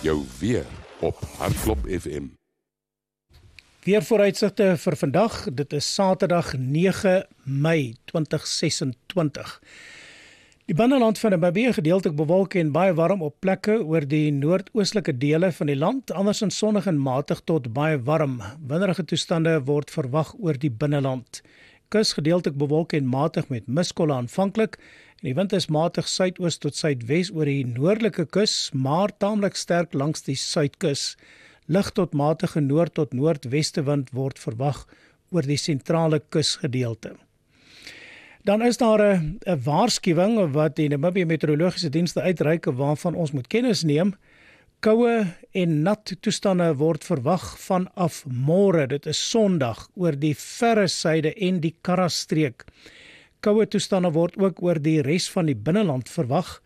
Jou weer op Hardklop FM. Weervooruitsigte vir vandag, dit is Saterdag 9 Mei 2026. Die binneland van Namibië gedeeltelik bewolk en baie warm op plekke oor die noordoostelike dele van die land, andersins sonnig en matig tot baie warm. Winderige toestande word verwag oor die binneland. Kus gedeeltelik bewolk en matig met miskolle aanvanklik. En die wind is matig suidoos tot suidwes oor die noordelike kus, maar taamlik sterk langs die suidkus. Lig tot matige noord tot noordweste wind word verwag oor die sentrale kusgedeelte. Dan is daar 'n waarskuwing wat die Namibië Meteorologiese Dienste uitreik waarvan ons moet kennis neem. Koue en nat toestande word verwag vanaf môre, dit is Sondag, oor die verre suide en die Karasstreek. Koue toestande word ook oor die res van die binneland verwag.